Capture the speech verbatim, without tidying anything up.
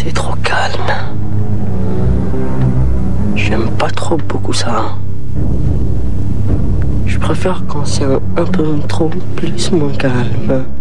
C'est trop calme. J'aime pas trop beaucoup ça. Je préfère quand c'est un, un peu trop plus moins calme.